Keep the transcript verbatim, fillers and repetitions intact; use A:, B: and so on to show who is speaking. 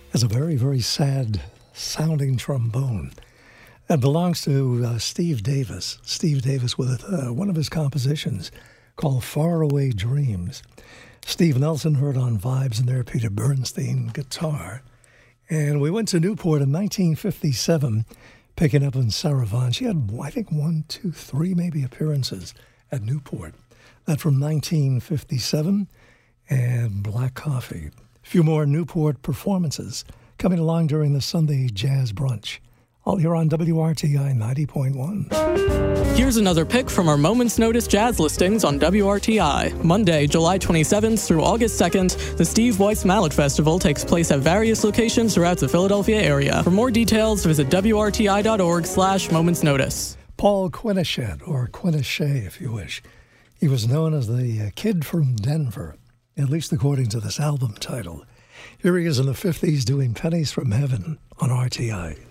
A: Has a very, very sad sounding trombone. That belongs to uh, Steve Davis. Steve Davis with uh, one of his compositions called Faraway Dreams. Steve Nelson heard on vibes in there, Peter Bernstein guitar. And we went to Newport in nineteen fifty-seven, picking up on Sarah Vaughan. She had, I think, one, two, three maybe appearances at Newport. That from nineteen fifty-seven, and Black Coffee. A few more Newport performances coming along during the Sunday Jazz Brunch. All here on W R T I ninety point one.
B: Here's another pick from our Moments Notice jazz listings on W R T I. Monday, July twenty-seventh through August second, the Steve Boyce Mallet Festival takes place at various locations throughout the Philadelphia area. For more details, visit W R T I dot org slash Moments Notice.
A: Paul Quinichette, or Quinichette if you wish. He was known as the uh, Kid from Denver, at least according to this album title. Here he is in the fifties doing Pennies from Heaven on R T I.